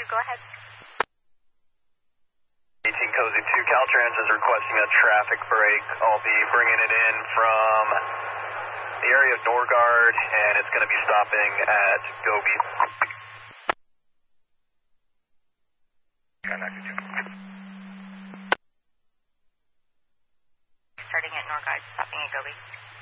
go ahead. 18 Cozy 2, Caltrans is requesting a traffic break. I'll be bringing it in from the area of Norgard, and it's going to be stopping at Gobi. Starting at Norgard, stopping at Gobi.